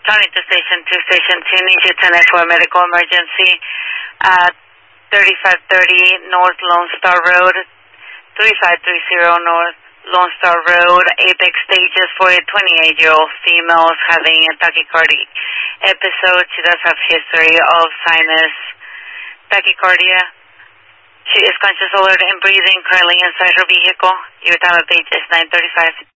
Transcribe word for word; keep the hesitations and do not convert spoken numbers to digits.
County to Station two, Station two, need you tonight for a medical emergency at thirty-five thirty North Lone Star Road, thirty-five thirty North Lone Star Road, Apex Stages for a twenty-eight-year-old female having a tachycardic episode. She does have history of sinus tachycardia. She is conscious, alert, and breathing, currently inside her vehicle. Your time of page is nine thirty-five.